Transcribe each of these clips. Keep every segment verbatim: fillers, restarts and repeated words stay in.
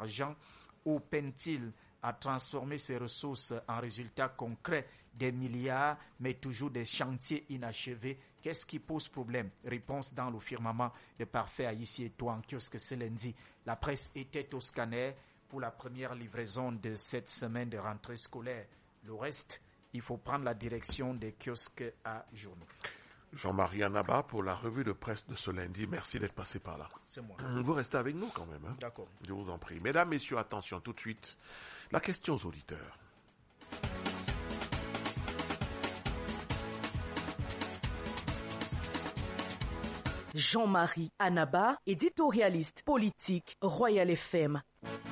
l'argent ou peine-t-il à transformer ces ressources en résultats concrets, des milliards, mais toujours des chantiers inachevés? Qu'est-ce qui pose problème? Réponse dans le firmament de Parfait Haïti et toi en kiosque ce lundi. La presse était au scanner pour la première livraison de cette semaine de rentrée scolaire. Le reste, il faut prendre la direction des kiosques à journaux. Jean-Marie Anaba pour la revue de presse de ce lundi. Merci d'être passé par là. C'est moi. Vous restez avec nous quand même. Hein? D'accord. Je vous en prie. Mesdames, messieurs, attention tout de suite. La question aux auditeurs. Jean-Marie Anaba, éditorialiste politique, Royal F M.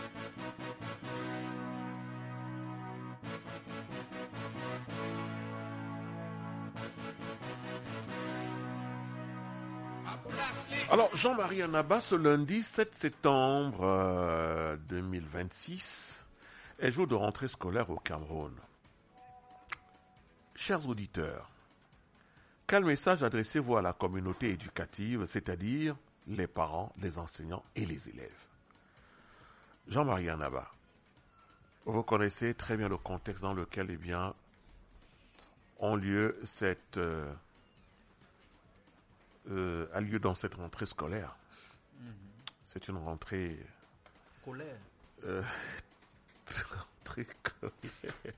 Alors, Jean-Marie Anaba, ce lundi sept septembre euh, deux mille vingt-six, est jour de rentrée scolaire au Cameroun. Chers auditeurs, quel message adressez-vous à la communauté éducative, c'est-à-dire les parents, les enseignants et les élèves? Jean-Marie Anaba, vous connaissez très bien le contexte dans lequel, eh bien, ont lieu cette... Euh, Euh, a lieu dans cette rentrée scolaire. Mm-hmm. C'est une rentrée... Colère. Euh, rentrée colère.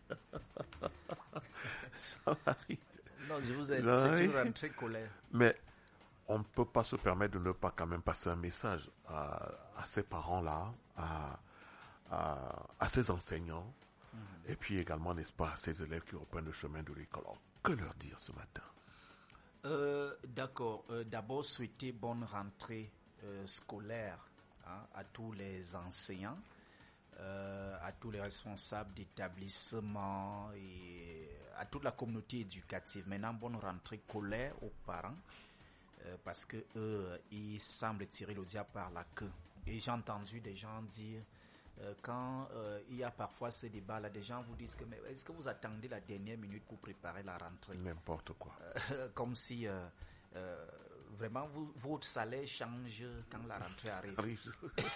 Jean-Marie. Non, je vous ai dit, c'est une rentrée colère. Mais on ne peut pas se permettre de ne pas quand même passer un message à, à ces parents-là, à, à, à ces enseignants, mm-hmm. et puis également, n'est-ce pas, à ces élèves qui reprennent le chemin de l'école. Alors, que leur dire ce matin? Euh, d'accord. Euh, d'abord, souhaiter bonne rentrée euh, scolaire hein, à tous les enseignants, euh, à tous les responsables d'établissement et à toute la communauté éducative. Maintenant, bonne rentrée scolaire aux parents euh, parce que eux, ils semblent tirer le diable par la queue. Et j'ai entendu des gens dire Euh, quand euh, il y a parfois ces débats-là, des gens vous disent que mais est-ce que vous attendez la dernière minute pour préparer la rentrée? N'importe quoi. Euh, comme si euh, euh, vraiment vous, votre salaire change quand la rentrée arrive. arrive.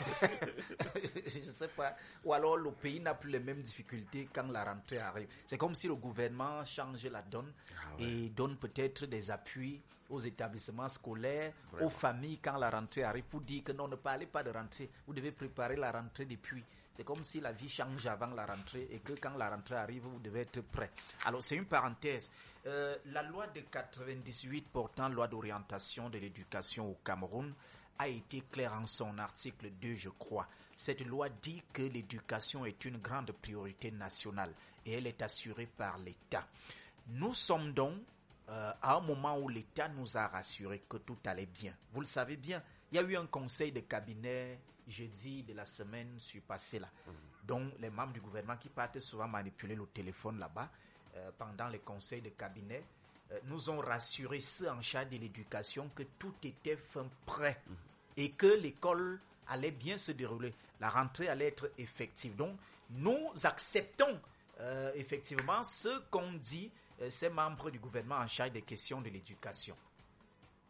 Je sais pas. Ou alors le pays n'a plus les mêmes difficultés quand la rentrée arrive. C'est comme si le gouvernement change la donne ah ouais. et donne peut-être des appuis aux établissements scolaires, Vraiment. aux familles quand la rentrée arrive pour dire que non, ne parlez pas de rentrée, vous devez préparer la rentrée depuis. C'est comme si la vie change avant la rentrée et que quand la rentrée arrive, vous devez être prêt. Alors c'est une parenthèse. Euh, la loi de quatre-vingt-dix-huit portant loi d'orientation de l'éducation au Cameroun a été claire en son article deux, je crois. Cette loi dit que l'éducation est une grande priorité nationale et elle est assurée par l'État. Nous sommes donc Euh, à un moment où l'État nous a rassuré que tout allait bien. Vous le savez bien, il y a eu un conseil de cabinet jeudi de la semaine surpassée là, mmh. dont les membres du gouvernement qui partent souvent manipuler le téléphone là-bas euh, pendant les conseils de cabinet euh, nous ont rassuré ceux en charge de l'éducation que tout était fin prêt mmh. et que l'école allait bien se dérouler. La rentrée allait être effective. Donc, nous acceptons euh, effectivement ce qu'ont dit ces membres du gouvernement en charge des questions de l'éducation.